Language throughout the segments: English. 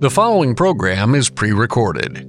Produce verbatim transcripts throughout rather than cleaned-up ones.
The following program is pre-recorded.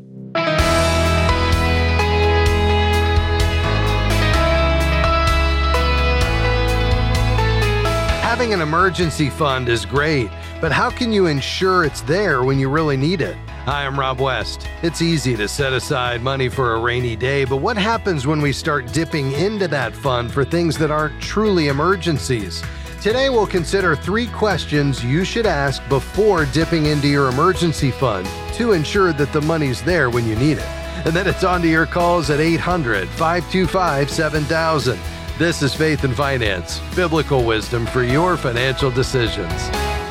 Having an emergency fund is great, but how can you ensure it's there when you really need it? Hi, I'm Rob West. It's easy to set aside money for a rainy day, but what happens when we start dipping into that fund for things that aren't truly emergencies? Today, we'll consider three questions you should ask before dipping into your emergency fund to ensure that the money's there when you need it. And then it's on to your calls at eight hundred, five two five, seven thousand. This is Faith and Finance, biblical wisdom for your financial decisions.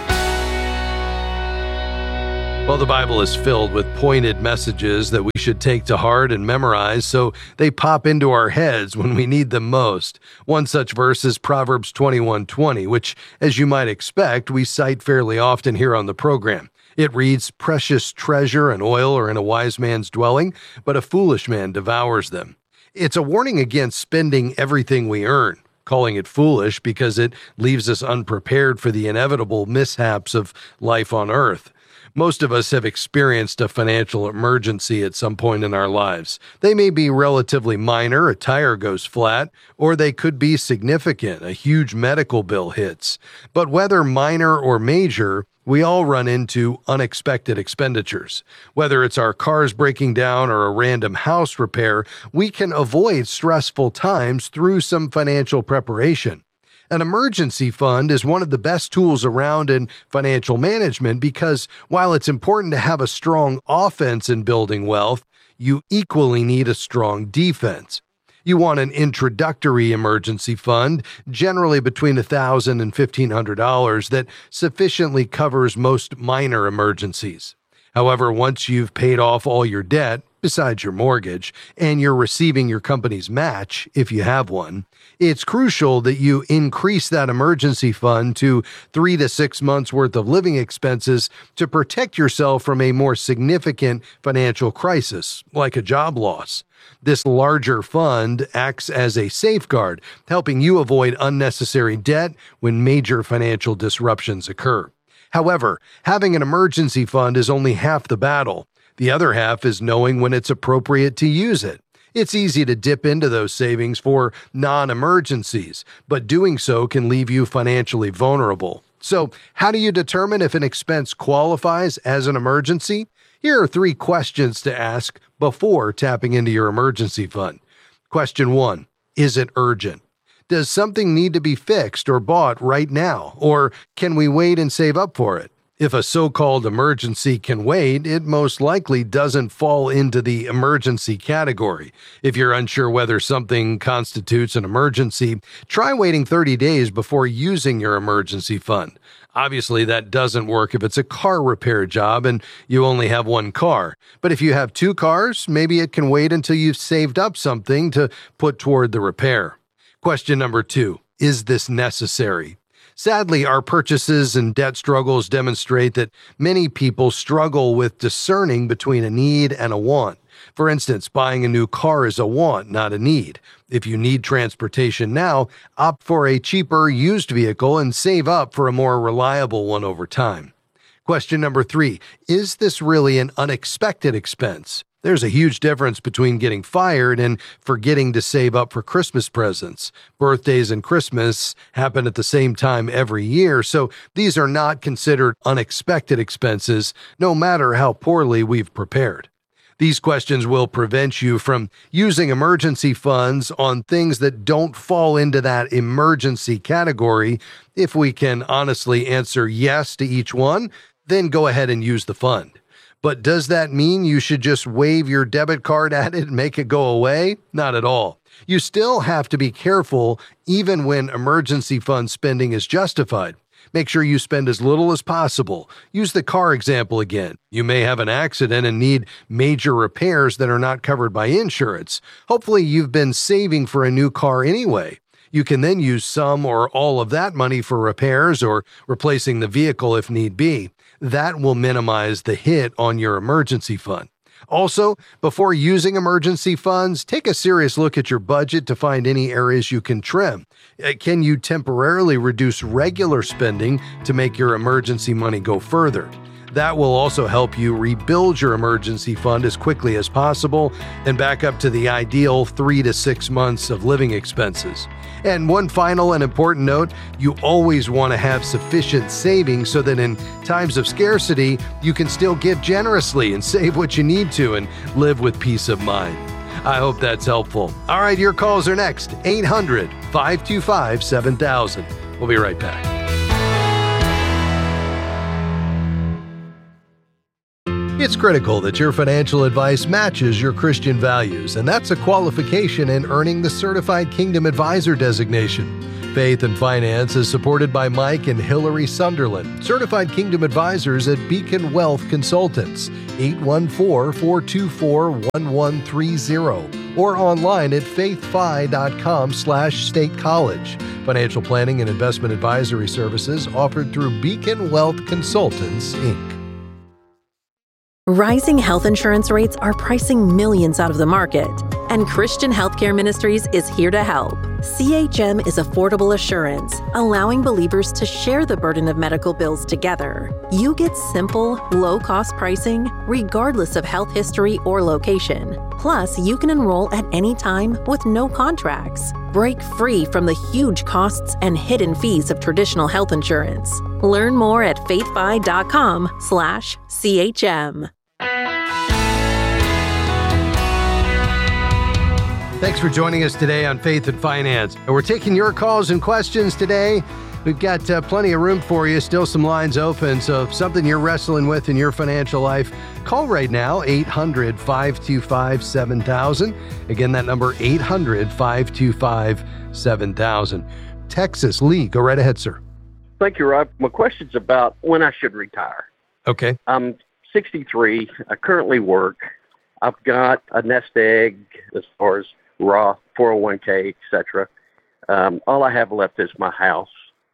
Well, the Bible is filled with pointed messages that we should take to heart and memorize so they pop into our heads when we need them most. One such verse is Proverbs twenty-one twenty, which, as you might expect, we cite fairly often here on the program. It reads, "Precious treasure and oil are in a wise man's dwelling, but a foolish man devours them." It's a warning against spending everything we earn, calling it foolish because it leaves us unprepared for the inevitable mishaps of life on earth. Most of us have experienced a financial emergency at some point in our lives. They may be relatively minor, a tire goes flat, or they could be significant, a huge medical bill hits. But whether minor or major, we all run into unexpected expenditures. Whether it's our cars breaking down or a random house repair, we can avoid stressful times through some financial preparation. An emergency fund is one of the best tools around in financial management because while it's important to have a strong offense in building wealth, you equally need a strong defense. You want an introductory emergency fund, generally between one thousand dollars and fifteen hundred dollars, that sufficiently covers most minor emergencies. However, once you've paid off all your debt, besides your mortgage, and you're receiving your company's match, if you have one, it's crucial that you increase that emergency fund to three to six months worth of living expenses to protect yourself from a more significant financial crisis, like a job loss. This larger fund acts as a safeguard, helping you avoid unnecessary debt when major financial disruptions occur. However, having an emergency fund is only half the battle. The other half is knowing when it's appropriate to use it. It's easy to dip into those savings for non-emergencies, but doing so can leave you financially vulnerable. So, how do you determine if an expense qualifies as an emergency? Here are three questions to ask before tapping into your emergency fund. Question one, is it urgent? Does something need to be fixed or bought right now, or can we wait and save up for it? If a so-called emergency can wait, it most likely doesn't fall into the emergency category. If you're unsure whether something constitutes an emergency, try waiting thirty days before using your emergency fund. Obviously, that doesn't work if it's a car repair job and you only have one car. But if you have two cars, maybe it can wait until you've saved up something to put toward the repair. Question number two, is this necessary? Sadly, our purchases and debt struggles demonstrate that many people struggle with discerning between a need and a want. For instance, buying a new car is a want, not a need. If you need transportation now, opt for a cheaper used vehicle and save up for a more reliable one over time. Question number three, is this really an unexpected expense? There's a huge difference between getting fired and forgetting to save up for Christmas presents. Birthdays and Christmas happen at the same time every year, so these are not considered unexpected expenses, no matter how poorly we've prepared. These questions will prevent you from using emergency funds on things that don't fall into that emergency category. If we can honestly answer yes to each one, then go ahead and use the fund. But does that mean you should just wave your debit card at it and make it go away? Not at all. You still have to be careful even when emergency fund spending is justified. Make sure you spend as little as possible. Use the car example again. You may have an accident and need major repairs that are not covered by insurance. Hopefully you've been saving for a new car anyway. You can then use some or all of that money for repairs or replacing the vehicle if need be. That will minimize the hit on your emergency fund. Also, before using emergency funds, take a serious look at your budget to find any areas you can trim. Can you temporarily reduce regular spending to make your emergency money go further? That will also help you rebuild your emergency fund as quickly as possible and back up to the ideal three to six months of living expenses. And one final and important note, you always want to have sufficient savings so that in times of scarcity, you can still give generously and save what you need to and live with peace of mind. I hope that's helpful. All right, your calls are next. eight hundred, five two five, seven thousand. We'll be right back. It's critical that your financial advice matches your Christian values, and that's a qualification in earning the Certified Kingdom Advisor designation. Faith and Finance is supported by Mike and Hillary Sunderland, Certified Kingdom Advisors at Beacon Wealth Consultants, eight one four, four two four, one one three zero, or online at faithfi.com slash state college. Financial planning and investment advisory services offered through Beacon Wealth Consultants, Incorporated. Rising health insurance rates are pricing millions out of the market, and Christian Healthcare Ministries is here to help. C H M is affordable assurance, allowing believers to share the burden of medical bills together. You get simple, low-cost pricing, regardless of health history or location. Plus, you can enroll at any time with no contracts. Break free from the huge costs and hidden fees of traditional health insurance. Learn more at faithfi.com slash CHM. Thanks for joining us today on Faith and Finance. And we're taking your calls and questions today. We've got uh, plenty of room for you, still some lines open. So if something you're wrestling with in your financial life, call right now, eight hundred, five two five, seven thousand. Again, that number, eight hundred, five two five, seven thousand. Texas, Lee, go right ahead, sir. Thank you, Rob. My question's about when I should retire. Okay. I'm sixty-three. I currently work. I've got a nest egg as far as Roth, four oh one k, et cetera. Um, all I have left is my house.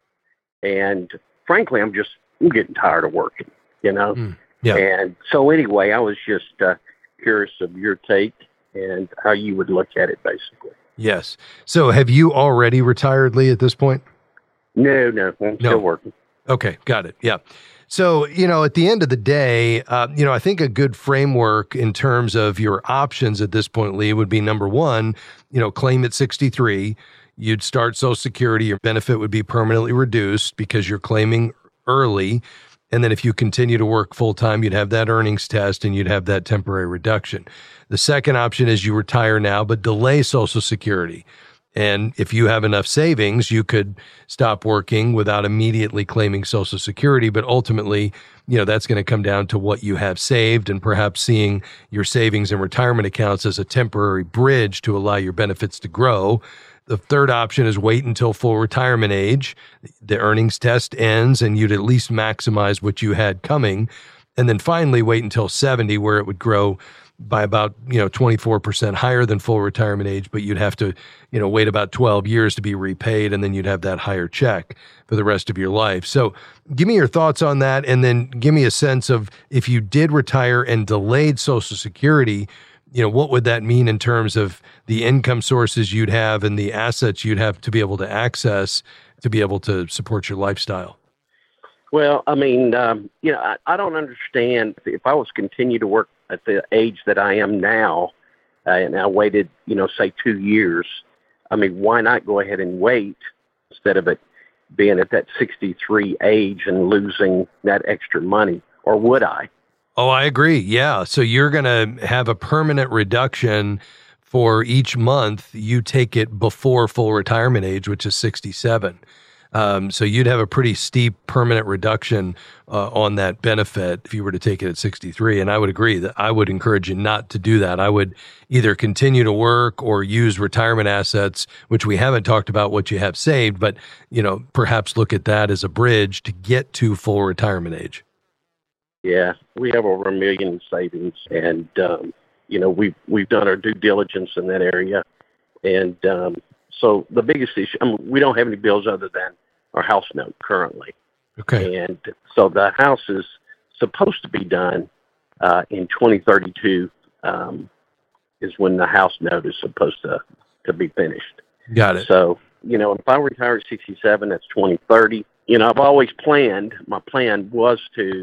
And frankly, I'm just I'm getting tired of working, you know? Mm, yeah. And so anyway, I was just uh, curious of your take and how you would look at it, basically. Yes. So have you already retired, Lee, at this point? No, no, I'm No. still working. Okay, got it. Yeah. So, you know, at the end of the day, uh, you know, I think a good framework in terms of your options at this point, Lee, would be number one, you know, claim at sixty-three. You'd start Social Security. Your benefit would be permanently reduced because you're claiming early. And then if you continue to work full time, you'd have that earnings test and you'd have that temporary reduction. The second option is you retire now, but delay Social Security. And if you have enough savings, you could stop working without immediately claiming Social Security. But ultimately, you know, that's going to come down to what you have saved and perhaps seeing your savings and retirement accounts as a temporary bridge to allow your benefits to grow. The third option is wait until full retirement age. The earnings test ends and you'd at least maximize what you had coming. And then finally, wait until seventy, where it would grow by about, you know, twenty-four percent higher than full retirement age, but you'd have to, you know, wait about twelve years to be repaid, and then you'd have that higher check for the rest of your life. So give me your thoughts on that, and then give me a sense of if you did retire and delayed Social Security, you know, what would that mean in terms of the income sources you'd have and the assets you'd have to be able to access to be able to support your lifestyle? Well, I mean, um, you know, I, I don't understand if I was continue to work at the age that I am now, uh, and I waited, you know, say two years. I mean, why not go ahead and wait instead of it being at that sixty-three age and losing that extra money? Or would I? Oh, I agree. Yeah. So you're going to have a permanent reduction for each month you take it before full retirement age, which is sixty-seven. Um, so you'd have a pretty steep permanent reduction uh, on that benefit if you were to take it at sixty-three. And I would agree that I would encourage you not to do that. I would either continue to work or use retirement assets, which we haven't talked about what you have saved, but, you know, perhaps look at that as a bridge to get to full retirement age. Yeah, we have over a million in savings, and um, you know we've we've done our due diligence in that area, and um, so the biggest issue, I mean, we don't have any bills other than our house note currently. Okay. And so the house is supposed to be done uh, in twenty thirty-two um, is when the house note is supposed to, to be finished. Got it. So, you know, if I retire at sixty-seven, that's twenty thirty. You know, I've always planned, my plan was to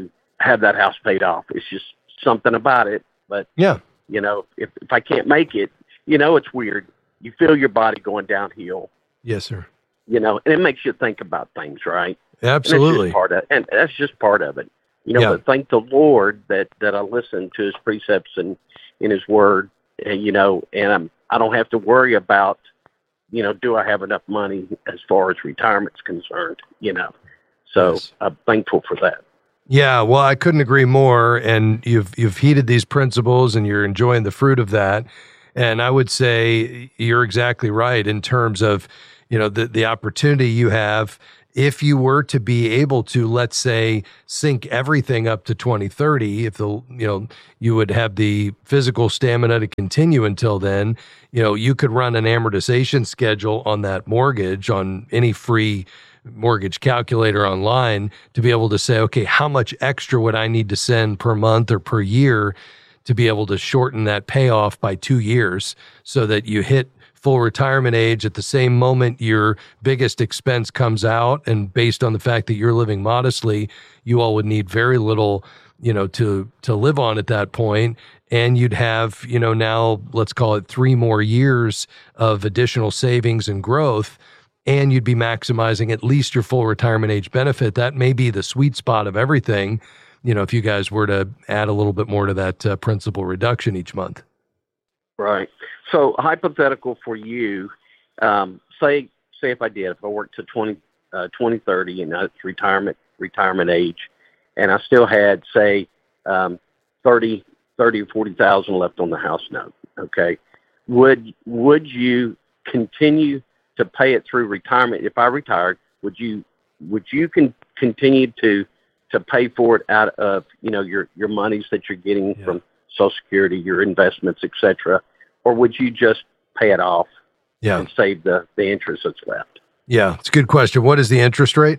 have that house paid off. It's just something about it. But, yeah, you know, if, if I can't make it, you know, it's weird. You feel your body going downhill. Yes, sir. You know, and it makes you think about things, right? Absolutely. And, part of, and that's just part of it. You know, yeah. but thank the Lord that, that I listen to his precepts and in his word, and, you know, and I'm, I don't have to worry about, you know, do I have enough money as far as retirement's concerned, you know? So yes. I'm thankful for that. Yeah, well, I couldn't agree more. And you've you've heeded these principles, and you're enjoying the fruit of that. And I would say you're exactly right in terms of, you know, the the opportunity you have if you were to be able to, let's say, sync everything up to twenty thirty. If the you know you would have the physical stamina to continue until then, you know, you could run an amortization schedule on that mortgage on any free mortgage calculator online to be able to say, okay, how much extra would I need to send per month or per year to be able to shorten that payoff by two years so that you hit full retirement age at the same moment your biggest expense comes out. And based on the fact that you're living modestly, you all would need very little, you know, to, to live on at that point. And you'd have, you know, now let's call it three more years of additional savings and growth, and you'd be maximizing at least your full retirement age benefit. That may be the sweet spot of everything, you know, if you guys were to add a little bit more to that uh, principal reduction each month. Right. So hypothetical for you, um, say, say if I did, if I worked to twenty, uh, twenty thirty and that's retirement, retirement age, and I still had, say, um, thirty, thirty or forty thousand left on the house note. Okay. Would, would you continue to pay it through retirement? If I retired, would you, would you con- continue to, to pay for it out of, you know, your, your monies that you're getting yeah. from Social Security, your investments, et cetera, or would you just pay it off yeah. and save the, the interest that's left? Yeah, it's a good question. What is the interest rate?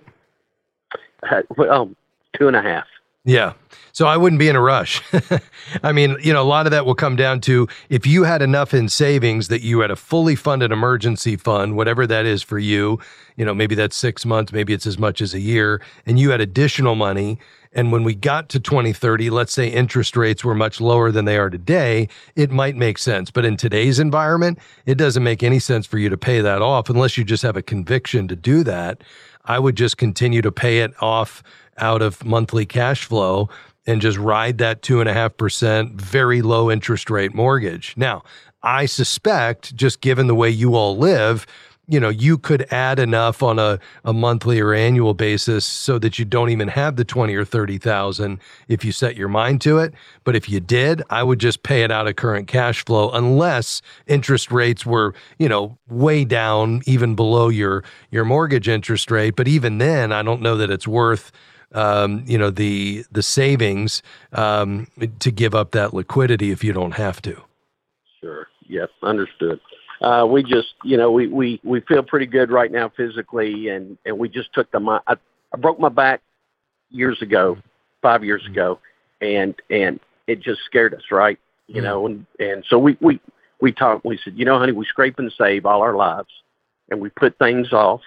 Uh, well, two and a half. Yeah. So I wouldn't be in a rush. I mean, you know, a lot of that will come down to if you had enough in savings that you had a fully funded emergency fund, whatever that is for you, you know, maybe that's six months, maybe it's as much as a year, and you had additional money. And when we got to twenty thirty, let's say interest rates were much lower than they are today, it might make sense. But in today's environment, it doesn't make any sense for you to pay that off unless you just have a conviction to do that. I would just continue to pay it off out of monthly cash flow and just ride that two and a half percent very low interest rate mortgage. Now, I suspect just given the way you all live, you know, you could add enough on a, a monthly or annual basis so that you don't even have the twenty or thirty thousand if you set your mind to it. But if you did, I would just pay it out of current cash flow unless interest rates were, you know, way down, even below your, your mortgage interest rate. But even then, I don't know that it's worth Um, you know, the the savings um, to give up that liquidity if you don't have to. Sure. Yep. Understood. Uh, we just, you know, we, we, we feel pretty good right now physically, and, and we just took the, I, I broke my back years ago, five years ago, and, and it just scared us, right? You know, and, and so we, we, we talked, we said, you know, honey, we scrape and save all our lives, and we put things off,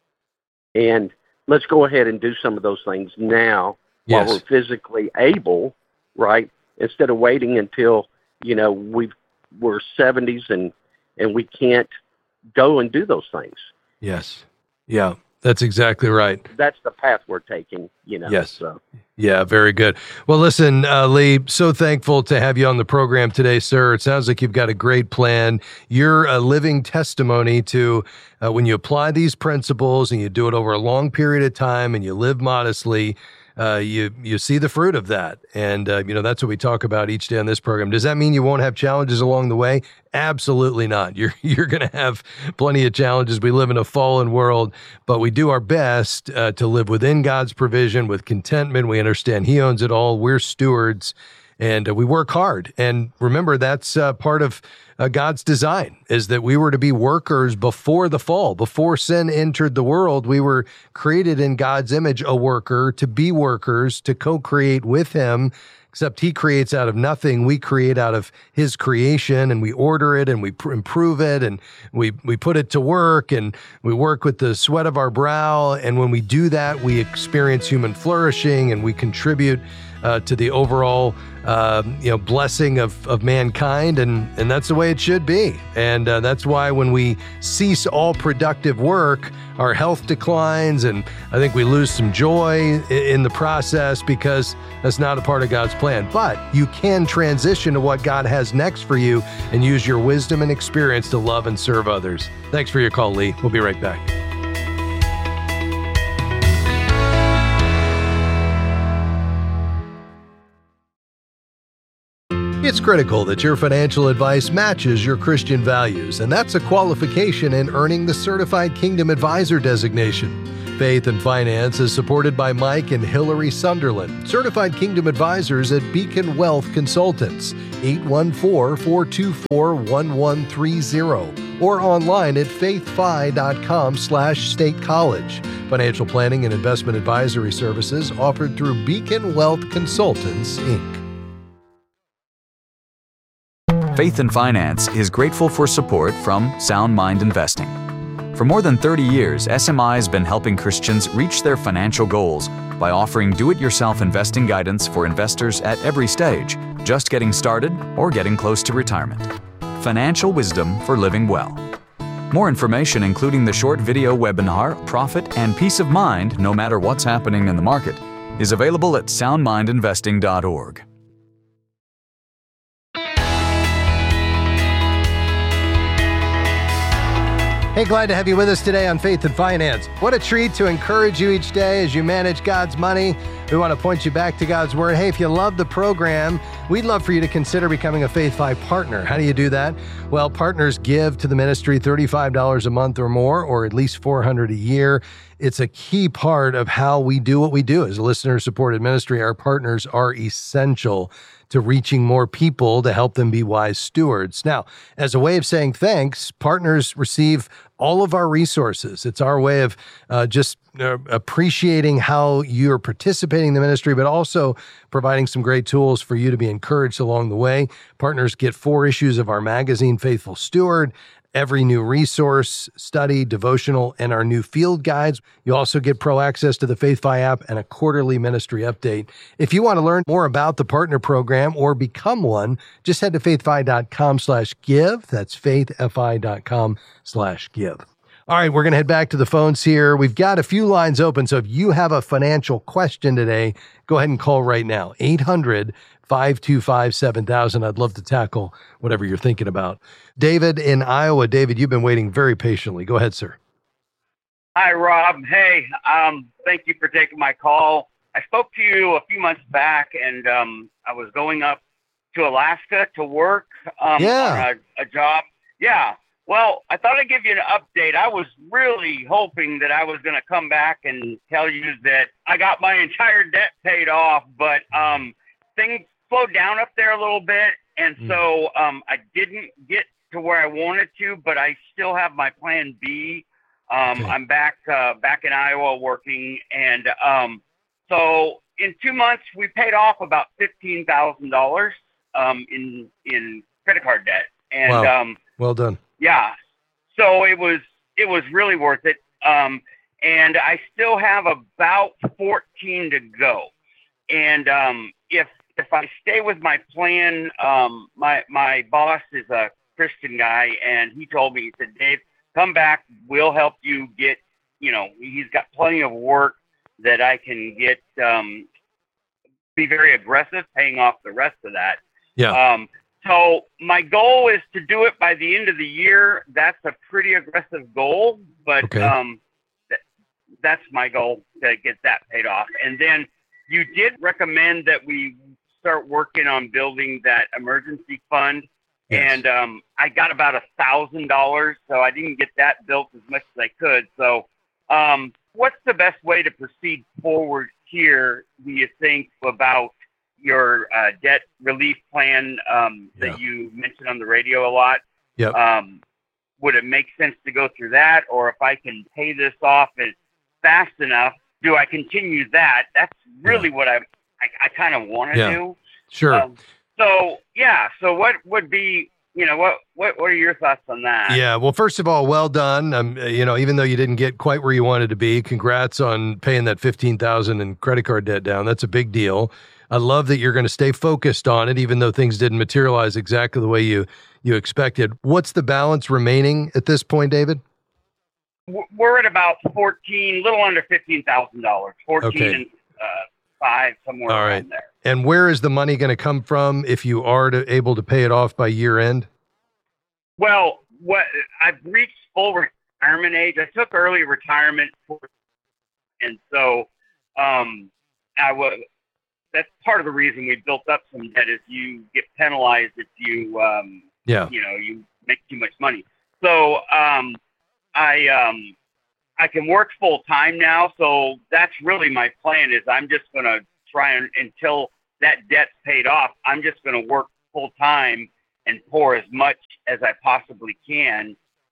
and let's go ahead and do some of those things now yes. while we're physically able, right? Instead of waiting until, you know, we've, we're seventies and, and we can't go and do those things. Yes. Yeah, that's exactly right. That's the path we're taking, you know. Yes. So. Yeah, very good. Well, listen, uh, Lee, so thankful to have you on the program today, sir. It sounds like you've got a great plan. You're a living testimony to uh, when you apply these principles and you do it over a long period of time and you live modestly, uh, you you see the fruit of that. And, uh, you know, that's what we talk about each day on this program. Does that mean you won't have challenges along the way? Absolutely not. You're you're going to have plenty of challenges. We live in a fallen world, but we do our best uh, to live within God's provision with contentment. We understand He owns it all. We're stewards, and uh, we work hard. And remember, that's uh, part of uh, God's design, is that we were to be workers before the fall. Before sin entered the world, we were created in God's image, a worker, to be workers, to co-create with Him. Except He creates out of nothing. We create out of His creation, and we order it, and we pr- improve it, and we we put it to work, and we work with the sweat of our brow. And when we do that, we experience human flourishing, and we contribute uh, to the overall uh, you know blessing of, of mankind, and, and that's the way it should be. And uh, that's why when we cease all productive work, our health declines, and I think we lose some joy in the process because that's not a part of God's plan. But you can transition to what God has next for you and use your wisdom and experience to love and serve others. Thanks for your call, Lee. We'll be right back. It's critical that your financial advice matches your Christian values, and that's a qualification in earning the Certified Kingdom Advisor designation. Faith and Finance is supported by Mike and Hillary Sunderland, Certified Kingdom Advisors at Beacon Wealth Consultants, eight one four, four two four, one one three zero, or online at faithfi.com slash state college. Financial planning and investment advisory services offered through Beacon Wealth Consultants, Incorporated. Faith and Finance is grateful for support from Sound Mind Investing. For more than thirty years, S M I has been helping Christians reach their financial goals by offering do-it-yourself investing guidance for investors at every stage, just getting started or getting close to retirement. Financial wisdom for living well. More information, including the short video webinar, Profit and Peace of Mind, no matter what's happening in the market, is available at sound mind investing dot org. Hey, glad to have you with us today on Faith and Finance. What a treat to encourage you each day as you manage God's money. We want to point you back to God's Word. Hey, if you love the program, we'd love for you to consider becoming a Faith Fi partner. How do you do that? Well, partners give to the ministry thirty-five dollars a month or more, or at least four hundred dollars a year. It's a key part of how we do what we do. As a listener-supported ministry, our partners are essential to reaching more people to help them be wise stewards. Now, as a way of saying thanks, partners receive all of our resources. It's our way of uh, just uh, appreciating how you're participating in the ministry, but also providing some great tools for you to be encouraged along the way. Partners get four issues of our magazine, Faithful Steward, every new resource, study, devotional, and our new field guides. You also get pro access to the FaithFi app and a quarterly ministry update. If you want to learn more about the partner program or become one, just head to faithfi.com slash give. That's faithfi.com slash give. All right, we're going to head back to the phones here. We've got a few lines open, so if you have a financial question today, go ahead and call right now, eight hundred, five two five, seven thousand. I'd love to tackle whatever you're thinking about. David in Iowa. David, you've been waiting very patiently. Go ahead, sir. Hi, Rob. Hey, um, thank you for taking my call. I spoke to you a few months back, and um, I was going up to Alaska to work um, yeah. on a, a job. Yeah. Well, I thought I'd give you an update. I was really hoping that I was going to come back and tell you that I got my entire debt paid off, but um, things slowed down up there a little bit, and mm. so um, I didn't get to where I wanted to, but I still have my plan B. Um, okay. I'm back uh, back in Iowa working, and um, so in two months we paid off about fifteen thousand dollars um, in in credit card debt, and wow. um, well done. Yeah, so it was it was really worth it, um, and I still have about fourteen to go, and um, if if I stay with my plan, um, my my boss is a Christian guy, and he told me, he said, Dave, come back, we'll help you get, you know, he's got plenty of work that I can get, um, be very aggressive paying off the rest of that. Yeah. Um, so my goal is to do it by the end of the year. That's a pretty aggressive goal, but okay. um, th- that's my goal, to get that paid off. And then you did recommend that we start working on building that emergency fund. Yes. And um, I got about a thousand dollars, so I didn't get that built as much as I could. So um, what's the best way to proceed forward here, do you think, about your uh, debt relief plan um, yeah. that you mentioned on the radio a lot? Yep. Um, would it make sense to go through that? Or if I can pay this off as fast enough, do I continue that? That's really yeah. what I I, I kind of want to yeah. do. Sure. Um, So, yeah. So what would be, you know, what, what, what are your thoughts on that? Yeah. Well, first of all, well done. Um, you know, even though you didn't get quite where you wanted to be, congrats on paying that fifteen thousand dollars in credit card debt down. That's a big deal. I love that you're going to stay focused on it, even though things didn't materialize exactly the way you, you expected. What's the balance remaining at this point, David? We're at about fourteen, little under fifteen thousand dollars, fourteen okay. and uh, five, somewhere All around right. there. And where is the money going to come from if you are to, able to pay it off by year end? Well, what I've reached full retirement age. I took early retirement, for, and so um, I was. That's part of the reason we built up some debt. Is you get penalized if you, um, yeah, you know, you make too much money. So um, I um, I can work full time now. So that's really my plan. Is I'm just going to try and until that debt's paid off. I'm just going to work full time and pour as much as I possibly can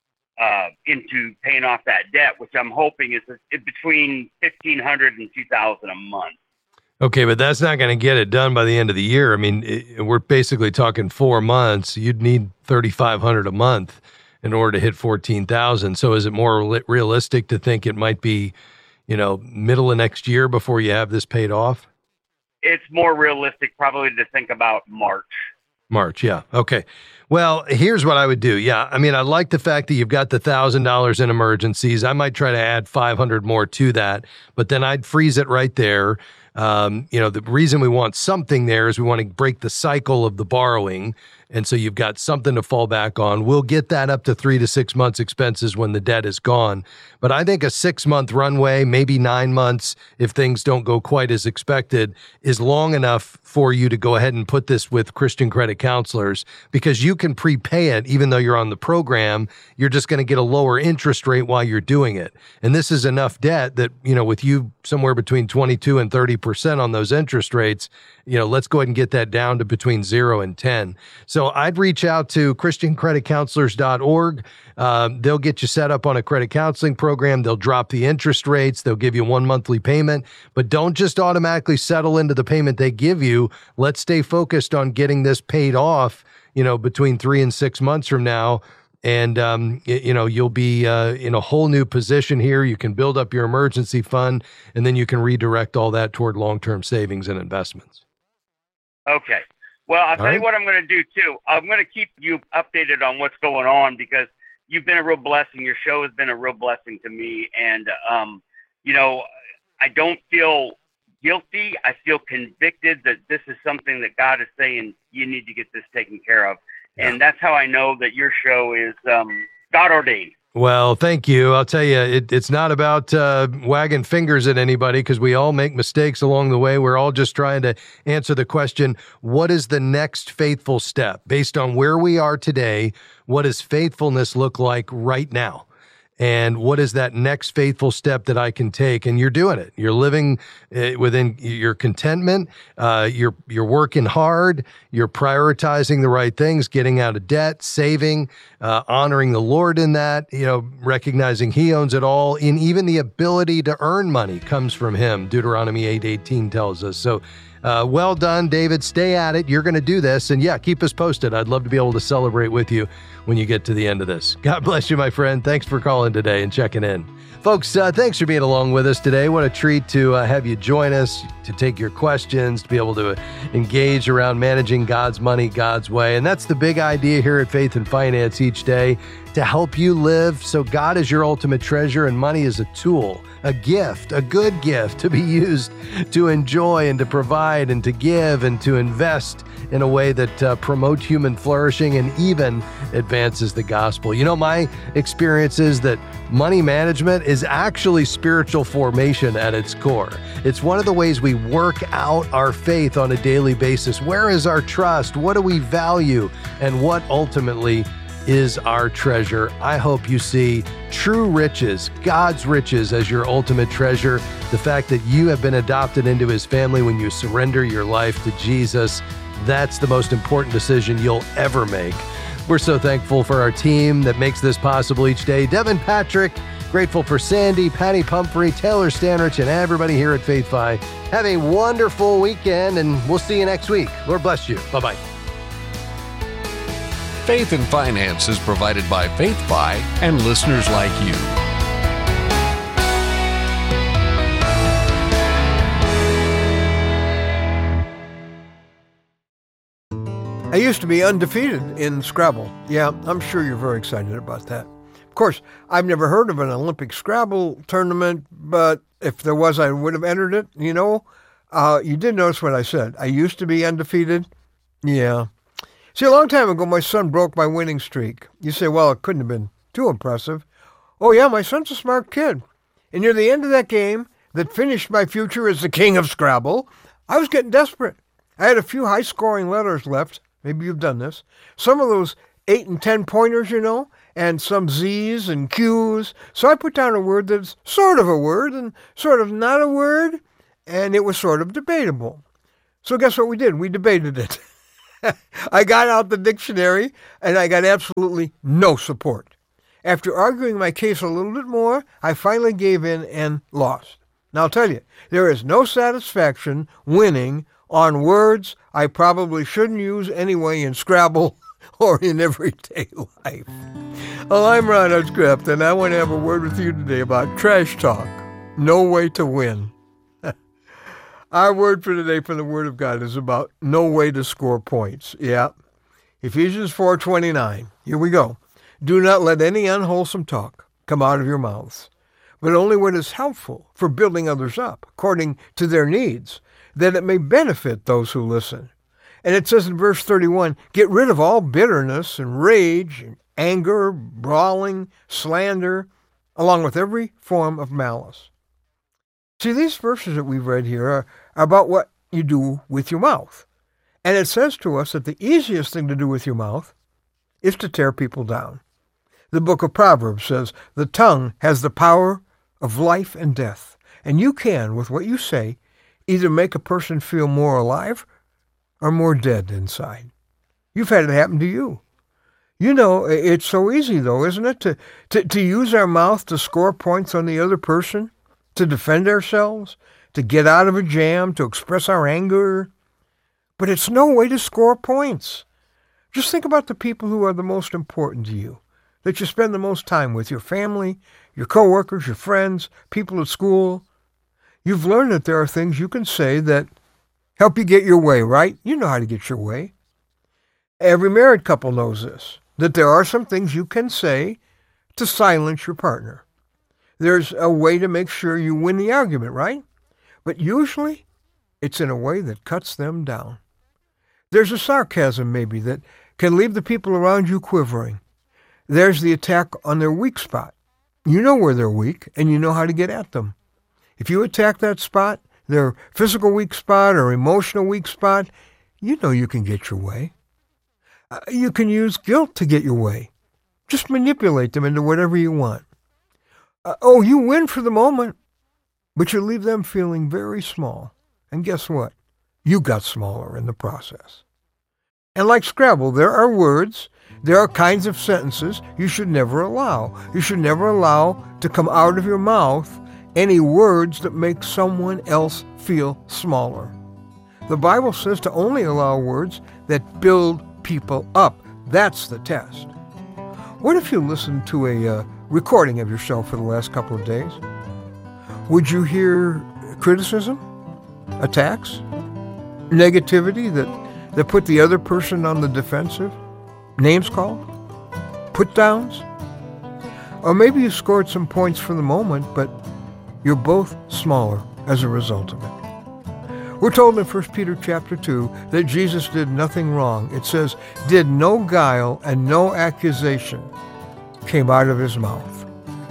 uh, into paying off that debt, which I'm hoping is between fifteen hundred and two thousand a month. Okay, but that's not going to get it done by the end of the year. I mean, it, we're basically talking four months. You'd need thirty-five hundred a month in order to hit fourteen thousand. So is it more realistic to think it might be, you know, middle of next year before you have this paid off? It's more realistic probably to think about March. March, yeah. Okay. Well, here's what I would do. Yeah, I mean, I like the fact that you've got the one thousand dollars in emergencies. I might try to add five hundred more to that, but then I'd freeze it right there. Um, you know, the reason we want something there is we want to break the cycle of the borrowing. And so you've got something to fall back on. We'll get that up to three to six months expenses when the debt is gone. But I think a six month runway, maybe nine months, if things don't go quite as expected, is long enough for you to go ahead and put this with Christian Credit Counselors, because you can prepay it even though you're on the program. You're just going to get a lower interest rate while you're doing it. And this is enough debt that, you know, with you somewhere between twenty-two and thirty percent on those interest rates, you know, let's go ahead and get that down to between zero and ten. So I'd reach out to Christian Credit Counselors dot org. Um, they'll get you set up on a credit counseling program. They'll drop the interest rates. They'll give you one monthly payment, but don't just automatically settle into the payment they give you. Let's stay focused on getting this paid off, you know, between three and six months from now. And, um, you know, you'll be uh, in a whole new position here. You can build up your emergency fund, and then you can redirect all that toward long-term savings and investments. Okay. Well, I'll tell right. you what I'm going to do, too. I'm going to keep you updated on what's going on, because you've been a real blessing. Your show has been a real blessing to me. And, um, you know, I don't feel guilty. I feel convicted that this is something that God is saying you need to get this taken care of. Yeah. And that's how I know that your show is um, God ordained. Well, thank you. I'll tell you, it, it's not about uh, wagging fingers at anybody, because we all make mistakes along the way. We're all just trying to answer the question, what is the next faithful step? Based on where we are today, what does faithfulness look like right now? And what is that next faithful step that I can take? And you're doing it. You're living uh, within your contentment. Uh, you're you're working hard. You're prioritizing the right things, getting out of debt, saving, uh, honoring the Lord in that, you know, recognizing He owns it all. And even the ability to earn money comes from Him. Deuteronomy eight eighteen tells us. So uh, well done, David. Stay at it. You're going to do this. And yeah, keep us posted. I'd love to be able to celebrate with you when you get to the end of this. God bless you, my friend. Thanks for calling today and checking in. Folks, uh, thanks for being along with us today. What a treat to uh, have you join us, to take your questions, to be able to engage around managing God's money God's way. And that's the big idea here at Faith and Finance each day, to help you live so God is your ultimate treasure and money is a tool, a gift, a good gift to be used to enjoy and to provide and to give and to invest in a way that uh, promotes human flourishing and even advances the gospel. You know, my experience is that money management is actually spiritual formation at its core. It's one of the ways we work out our faith on a daily basis. Where is our trust? What do we value? And what ultimately is our treasure? I hope you see true riches, God's riches, as your ultimate treasure. The fact that you have been adopted into His family when you surrender your life to Jesus, that's the most important decision you'll ever make. We're so thankful for our team that makes this possible each day. Devin Patrick, grateful for Sandy, Patty Pumphrey, Taylor Stanrich, and everybody here at FaithFi. Have a wonderful weekend, and we'll see you next week. Lord bless you. Bye-bye. Faith and Finance is provided by FaithFi and listeners like you. I used to be undefeated in Scrabble. Yeah, I'm sure you're very excited about that. Of course, I've never heard of an Olympic Scrabble tournament, but if there was, I would have entered it. You know, uh, you did notice what I said. I used to be undefeated. Yeah. See, a long time ago, my son broke my winning streak. You say, well, it couldn't have been too impressive. Oh, yeah, my son's a smart kid. And near the end of that game that finished my future as the king of Scrabble, I was getting desperate. I had a few high-scoring letters left. Maybe you've done this. Some of those eight and ten pointers, you know, and some Z's and Q's. So I put down a word that's sort of a word and sort of not a word, and it was sort of debatable. So guess what we did? We debated it. I got out the dictionary, and I got absolutely no support. After arguing my case a little bit more, I finally gave in and lost. Now I'll tell you, there is no satisfaction winning on words I probably shouldn't use anyway in Scrabble or in everyday life. Well, I'm Ron Hutchcraft, and I want to have a word with you today about trash talk. No way to win. Our word for today from the Word of God is about no way to score points. Yeah. Ephesians four twenty-nine. Here we go. Do not let any unwholesome talk come out of your mouths, but only what is helpful for building others up according to their needs, that it may benefit those who listen. And it says in verse thirty-one, get rid of all bitterness and rage and anger, brawling, slander, along with every form of malice. See, these verses that we've read here are about what you do with your mouth. And it says to us that the easiest thing to do with your mouth is to tear people down. The book of Proverbs says, the tongue has the power of life and death. And you can, with what you say, either make a person feel more alive or more dead inside. You've had it happen to you. You know, it's so easy, though, isn't it, to, to, to use our mouth to score points on the other person, to defend ourselves, to get out of a jam, to express our anger. But it's no way to score points. Just think about the people who are the most important to you, that you spend the most time with, your family, your coworkers, your friends, people at school. You've learned that there are things you can say that help you get your way, right? You know how to get your way. Every married couple knows this, that there are some things you can say to silence your partner. There's a way to make sure you win the argument, right? But usually, it's in a way that cuts them down. There's a sarcasm, maybe, that can leave the people around you quivering. There's the attack on their weak spot. You know where they're weak, and you know how to get at them. If you attack that spot, their physical weak spot or emotional weak spot, you know you can get your way. Uh, you can use guilt to get your way. Just manipulate them into whatever you want. Uh, oh, you win for the moment, but you leave them feeling very small. And guess what? You got smaller in the process. And like Scrabble, there are words, there are kinds of sentences you should never allow. You should never allow to come out of your mouth any words that make someone else feel smaller. The Bible says to only allow words that build people up. That's the test. What if you listened to a uh, recording of yourself for the last couple of days? Would you hear criticism, attacks, negativity that, that put the other person on the defensive, names called, put downs? Or maybe you scored some points for the moment, but you're both smaller as a result of it. We're told in First Peter chapter two that Jesus did nothing wrong. It says, did no guile and no accusation came out of his mouth.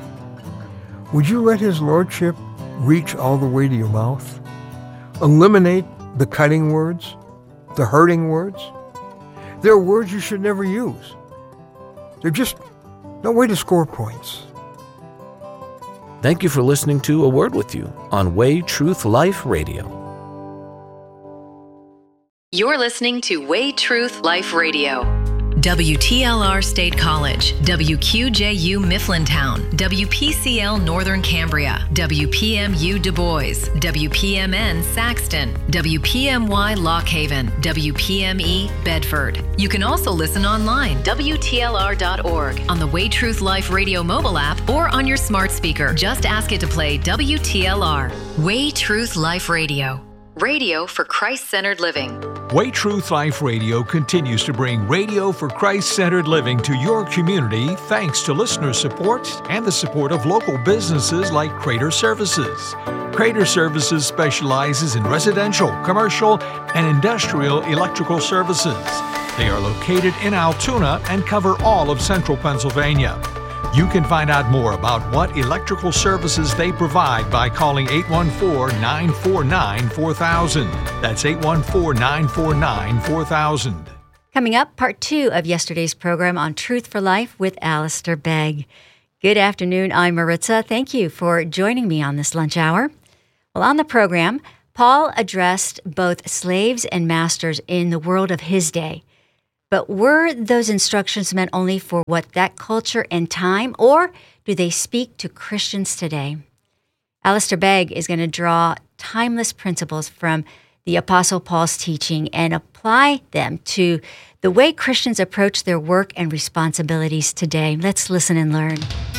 Would you let his lordship reach all the way to your mouth? Eliminate the cutting words, the hurting words? There are words you should never use. They're just no way to score points. Thank you for listening to A Word With You on Way Truth Life Radio. You're listening to Way Truth Life Radio. W T L R State College, W Q J U Mifflintown, W P C L Northern Cambria, W P M U Du Bois, W P M N Saxton, W P M Y Lock Haven, W P M E Bedford. You can also listen online, W T L R dot org, on the Way Truth Life Radio mobile app, or on your smart speaker. Just ask it to play W T L R. Way Truth Life Radio. Radio for Christ-centered living. Way Truth Life Radio continues to bring radio for Christ-centered living to your community thanks to listener support and the support of local businesses like Crater Services. Crater Services specializes in residential, commercial, and industrial electrical services. They are located in Altoona and cover all of central Pennsylvania. You can find out more about what electrical services they provide by calling eight one four, nine four nine, four thousand. That's eight one four, nine four nine, four thousand. Coming up, part two of yesterday's program on Truth for Life with Alistair Begg. Good afternoon, I'm Maritza. Thank you for joining me on this lunch hour. Well, on the program, Paul addressed both slaves and masters in the world of his day. But were those instructions meant only for what that culture and time, or do they speak to Christians today? Alistair Begg is going to draw timeless principles from the Apostle Paul's teaching and apply them to the way Christians approach their work and responsibilities today. Let's listen and learn.